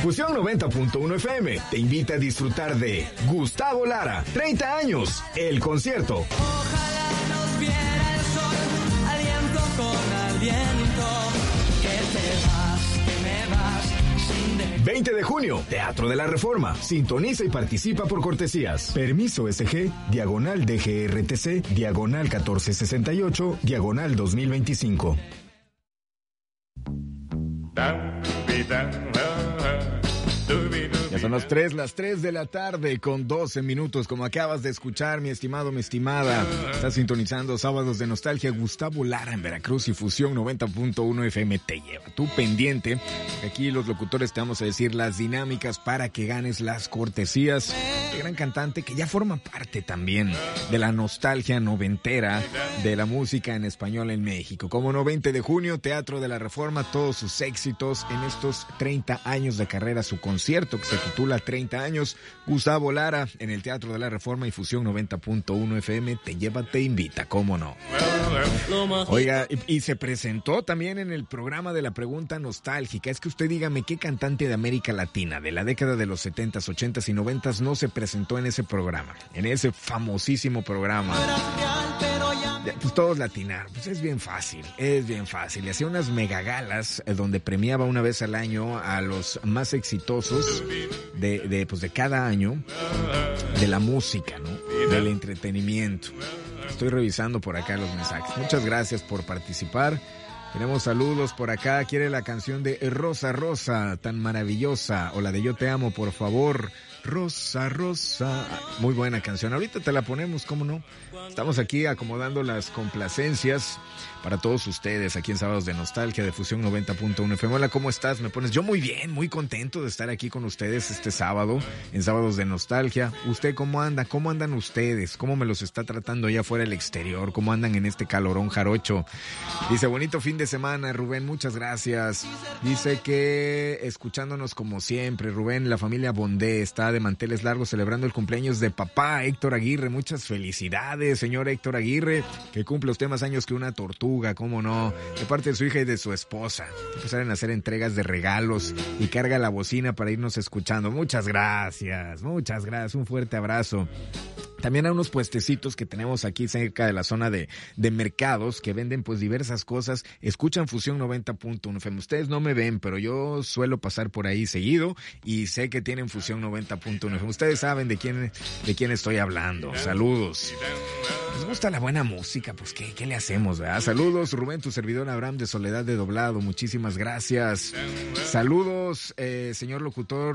Fusión 90.1 FM te invita a disfrutar de Gustavo Lara, 30 años, el concierto. Ojalá nos viera el sol, aliento con aliento, que te vas, que me vas, sin de... 20 de junio, Teatro de la Reforma. Sintoniza y participa por cortesías. Permiso SG, diagonal DGRTC, diagonal 1468, diagonal 2025. Ya son las 3 de la tarde con 12 minutos, como acabas de escuchar, mi estimado, mi estimada. Estás sintonizando Sábados de Nostalgia. Gustavo Lara en Veracruz y Fusión 90.1 FM te lleva. Tú pendiente, aquí los locutores te vamos a decir las dinámicas para que ganes las cortesías de gran cantante que ya forma parte también de la nostalgia noventera de la música en español en México. Como no, 20 de junio, Teatro de la Reforma, todos sus éxitos en estos 30 años de carrera, su concierto que se titula 30 años, Gustavo Lara en el Teatro de la Reforma y Fusión 90.1 FM te lleva, te invita, cómo no. Oiga, y se presentó también en el programa de la pregunta nostálgica. Es que usted dígame, ¿qué cantante de América Latina de la década de los 70s, 80s y 90s no se presentó en ese programa? En ese famosísimo programa. Pues todos latinaron, pues es bien fácil. Y hacía unas megagalas donde premiaba una vez al año a los más exitosos de cada año de la música, ¿no? Del entretenimiento. Estoy revisando por acá los mensajes. Muchas gracias por participar. Tenemos saludos por acá. Quiere la canción de Rosa Rosa, tan maravillosa, o la de Yo Te Amo, por favor. Rosa Rosa, muy buena canción. Ahorita te la ponemos, ¿cómo no? Estamos aquí acomodando las complacencias para todos ustedes aquí en Sábados de Nostalgia de Fusión 90.1 FM. Hola, ¿cómo estás? Me pones, yo muy bien, muy contento de estar aquí con ustedes este sábado en Sábados de Nostalgia. ¿Usted cómo anda? ¿Cómo andan ustedes? ¿Cómo me los está tratando allá afuera el exterior? ¿Cómo andan en este calorón jarocho? Dice, bonito fin de semana, Rubén, muchas gracias. Dice que escuchándonos como siempre, Rubén, la familia Bondé está de manteles largos celebrando el cumpleaños de papá Héctor Aguirre. Muchas felicidades, señor Héctor Aguirre, que cumple usted más años que una tortuga, cómo no, de parte de su hija y de su esposa. Empezaron a hacer entregas de regalos y carga la bocina para irnos escuchando. Muchas gracias, un fuerte abrazo. También hay unos puestecitos que tenemos aquí cerca de la zona de mercados que venden pues diversas cosas. Escuchan Fusión 90.1 FM. Ustedes no me ven, pero yo suelo pasar por ahí seguido y sé que tienen Fusión 90.1 FM. Ustedes saben de quién estoy hablando. Saludos. ¿Les gusta la buena música? Pues ¿qué le hacemos, verdad? Saludos, Rubén, tu servidor Abraham de Soledad de Doblado. Muchísimas gracias. Saludos, señor locutor,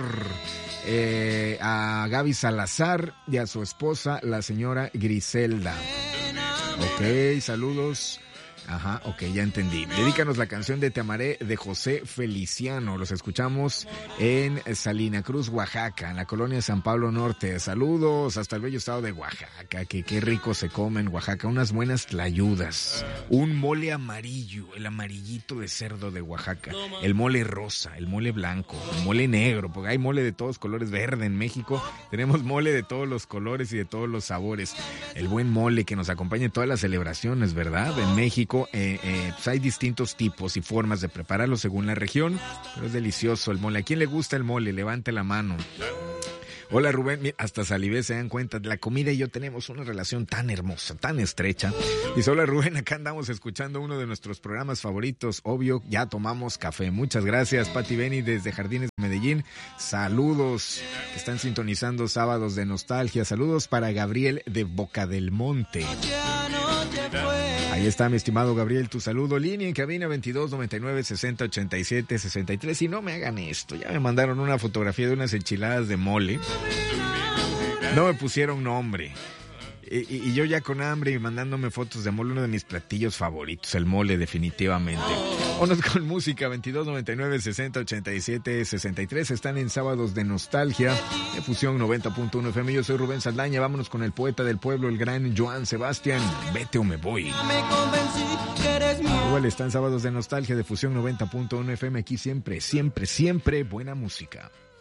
a Gaby Salazar y a su esposa, la señora Griselda. Ok, saludos. Ajá, ok, ya entendí. Dedícanos la canción de Te Amaré de José Feliciano. Los escuchamos en Salina Cruz, Oaxaca, en la colonia San Pablo Norte. Saludos hasta el bello estado de Oaxaca, que qué rico se come en Oaxaca. Unas buenas tlayudas, un mole amarillo, el amarillito de cerdo de Oaxaca, el mole rosa, el mole blanco, el mole negro, porque hay mole de todos colores, verde en México. Tenemos mole de todos los colores y de todos los sabores. El buen mole que nos acompaña en todas las celebraciones, ¿verdad? En México. Pues hay distintos tipos y formas de prepararlo según la región, pero es delicioso el mole. ¿A quién le gusta el mole? Levante la mano. Hola, Rubén, hasta salivé, se dan cuenta, la comida y yo tenemos una relación tan hermosa, tan estrecha. Dice, hola Rubén, acá andamos escuchando uno de nuestros programas favoritos, obvio, ya tomamos café. Muchas gracias, Pati Beni desde Jardines de Medellín. Saludos, están sintonizando Sábados de Nostalgia. Saludos para Gabriel de Boca del Monte. Ahí está, mi estimado Gabriel, tu saludo. Línea en cabina 22 99 60 87 63. Y no me hagan esto, ya me mandaron una fotografía de unas enchiladas de mole. No me pusieron nombre. Y yo ya con hambre y mandándome fotos de mole, uno de mis platillos favoritos, el mole, definitivamente. Vámonos con música, 22 99 60 87 63. Están en Sábados de Nostalgia, de Fusión 90.1 FM. Yo soy Rubén Saldaña. Vámonos con el poeta del pueblo, el gran Joan Sebastián. Vete o me voy. Igual están Sábados de Nostalgia, de Fusión 90.1 FM. Aquí siempre, siempre, siempre buena música.